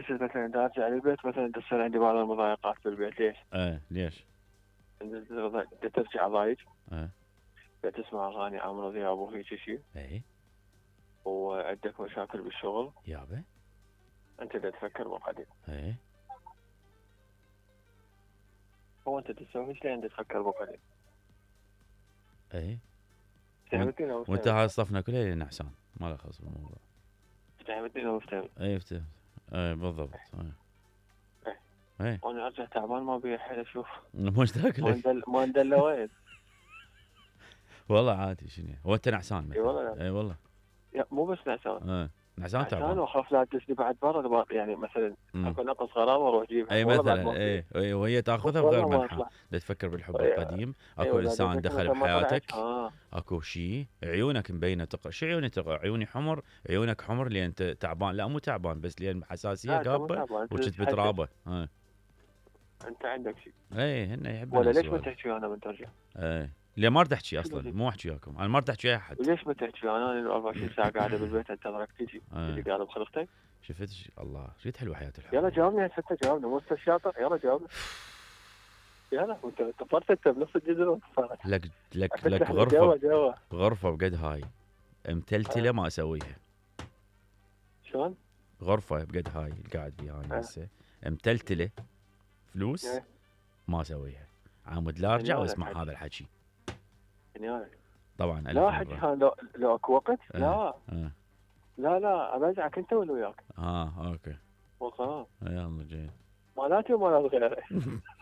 هسه مثلا دا ارجع للبيت مثلا تصير عندي بعض المضايقات في البيت. ليش؟ ليش؟ دا ترجع ضايج، ايه دا تسمع اغاني عمرو دياب وهيك شيء، ايه وعندك مشاكل بالشغل، يابا انت دا تفكر بالقديم. ايه هو انت تسوي ايش لين تفكر بالقديم؟ ايه فهمتني لو وانت هاي صفنا كلها نعسان ما له خص بالموضوع. فهمتني لو فهمت. ايه ايه بالضبط ايه وانا ارجع تعبان ما بي حيل اشوف. مشتاق لك ما ندل وين. والله عادي شنو هو انت نعسان اي مثلا. والله. اي والله مو بس نعسان، نعسان عشان تعبان. واخاف لا تدزني بعد برا، يعني مثلا اكو نقص غرامه واروح اجيبها اي والله بعد مثلا ما اطلع. اي وهي تاخذها بغير والله ما منحى. اطلع. دا تفكر بالحب اي القديم. اكو ايوه انسان دخل مثلا ما طلعت بحياتك. اكو شيء عيونك مبينه شو عيوني عيوني حمر. عيونك حمر لان انت تعبان. لا مو تعبان بس لان حساسيه لا انت مو قابه تعبان، انت وكنت تتحسس. بترابه. انت عندك شيء. اي هن يحبون ولا ليش ما هالسوالف. تحكي انا من ترجع؟ ليه ما اريد احكي اصلا مو احكي وياكم انا ما اريد احكي ويا احد. وليش ما تحكي انا 24 ساعه قاعده بالبيت انتظرك تجي قاعد بخلقتك. شفت الله شفت حلوه حياه الحب. يلا جاوبني هسه جاوبني مو انت شاطر. يلا جاوبني. يلا وانت طفرت انت بنص الجزر. لك غرفه بقد هاي متلتله ما اسويها. شلون؟ غرفه بقد هاي اللي قاعد فيها انا هسه متلتله فلوس ما اسويها. عامد لا ارجع واسمع هذا الحكي. طبعا ألف لا حكي لو اكو وقت. لا لا ابزعك انت ولا وياك. اوكي وخلاص يلا جيد مالاتي ومالات غيره.